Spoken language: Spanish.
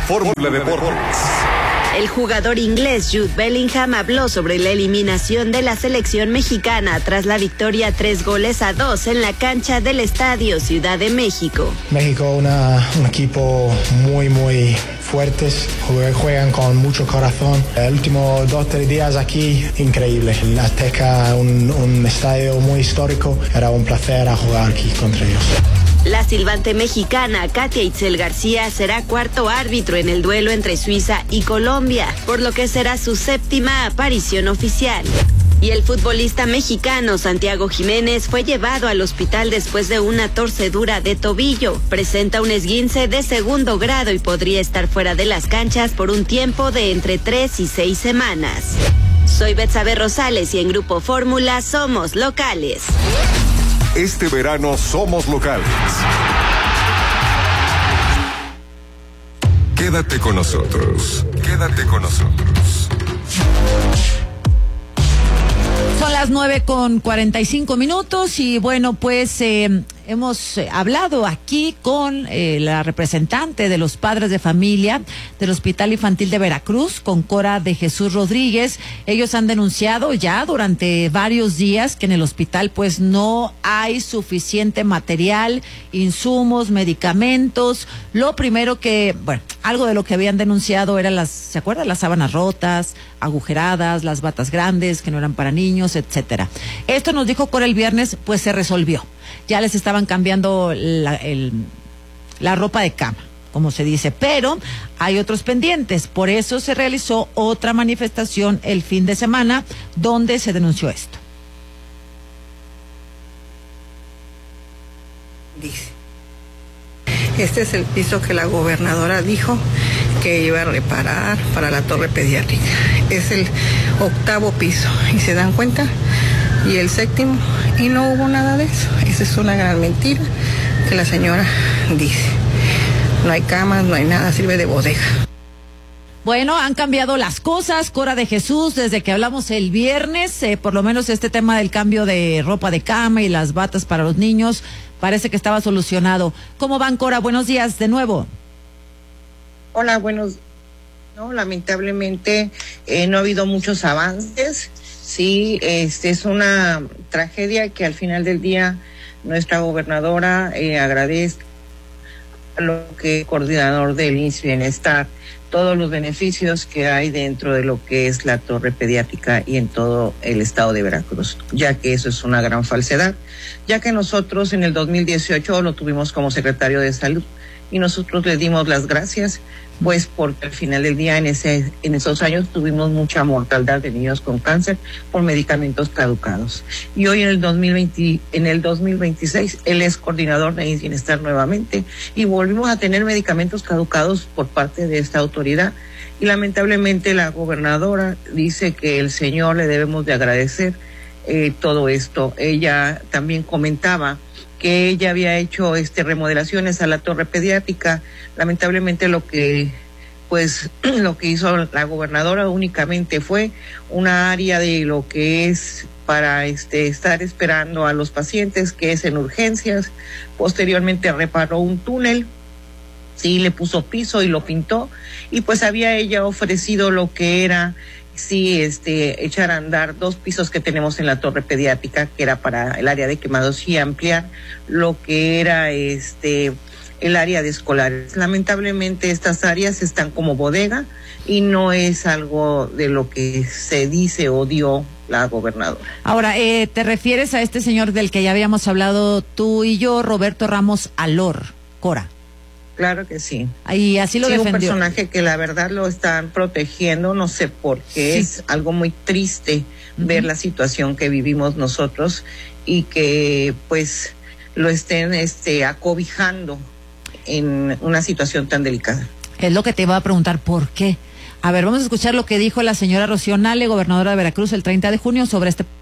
Fórmula Deportes. El jugador inglés Jude Bellingham habló sobre la eliminación de la selección mexicana tras la victoria 3-2 en la cancha del Estadio Ciudad de México. México, un equipo muy fuertes, juegan con mucho corazón. El último 2-3 días aquí, increíble. El Azteca, un estadio muy histórico, era un placer a jugar aquí contra ellos. La silbante mexicana Katia Itzel García será cuarto árbitro en el duelo entre Suiza y Colombia, por lo que será su séptima aparición oficial. Y el futbolista mexicano Santiago Jiménez fue llevado al hospital después de una torcedura de tobillo. Presenta un esguince de segundo grado y podría estar fuera de las canchas por un tiempo de entre 3 y 6 semanas. Soy Betsabe Rosales y en Grupo Fórmula somos locales. Este verano somos locales. Quédate con nosotros. Quédate con nosotros. Son las 9:45 y bueno, pues hemos hablado aquí con la representante de los padres de familia del Hospital Infantil de Veracruz, con Cora de Jesús Rodríguez. Ellos han denunciado ya durante varios días que en el hospital pues no hay suficiente material, insumos, medicamentos. Lo primero que, algo de lo que habían denunciado era ¿se acuerdan? Las sábanas rotas, agujeradas, las batas grandes que no eran para niños, etcétera. Esto nos dijo Cora el viernes, pues se resolvió. Ya les estaban cambiando la ropa de cama, como se dice, pero hay otros pendientes. Por eso se realizó otra manifestación el fin de semana donde se denunció esto. Dice, este es el piso que la gobernadora dijo que iba a reparar para la torre pediátrica. Es el 8º piso y se dan cuenta, y el 7º, y no hubo nada de eso. Esa es una gran mentira que la señora dice. No hay camas, no hay nada, sirve de bodega. Bueno, han cambiado las cosas, Cora de Jesús, desde que hablamos el viernes, por lo menos este tema del cambio de ropa de cama y las batas para los niños parece que estaba solucionado. ¿Cómo van, Cora? Buenos días de nuevo. Hola, buenos. No, lamentablemente no ha habido muchos avances. Sí, es una tragedia que al final del día nuestra gobernadora agradece a lo que es coordinador del IMSS Bienestar, todos los beneficios que hay dentro de lo que es la torre pediátrica y en todo el estado de Veracruz, ya que eso es una gran falsedad, ya que nosotros en el 2018 lo tuvimos como secretario de Salud y nosotros le dimos las gracias, pues porque al final del día en esos años tuvimos mucha mortalidad de niños con cáncer por medicamentos caducados. Y hoy en el 2026 él es coordinador de IMSS Bienestar nuevamente y volvimos a tener medicamentos caducados por parte de esta autoridad. Y lamentablemente la gobernadora dice que el señor le debemos de agradecer todo esto. Ella también comentaba que ella había hecho remodelaciones a la torre pediátrica. Lamentablemente lo que hizo la gobernadora únicamente fue una área de lo que es para estar esperando a los pacientes, que es en urgencias. Posteriormente reparó un túnel, sí, le puso piso y lo pintó, y pues había ella ofrecido lo que era echar a andar 2 pisos que tenemos en la torre pediátrica, que era para el área de quemados, y ampliar lo que era el área de escolares. Lamentablemente estas áreas están como bodega y no es algo de lo que se dice o dio la gobernadora. Ahora, ¿te refieres a este señor del que ya habíamos hablado tú y yo, Roberto Ramos Alor, Cora? Claro que sí. Y así lo defendió. Un personaje que la verdad lo están protegiendo, no sé por qué, sí. Es algo muy triste ver la situación que vivimos nosotros y que pues lo estén acobijando en una situación tan delicada. Es lo que te iba a preguntar, ¿por qué? A ver, vamos a escuchar lo que dijo la señora Rocío Nale, gobernadora de Veracruz, el 30 de junio sobre este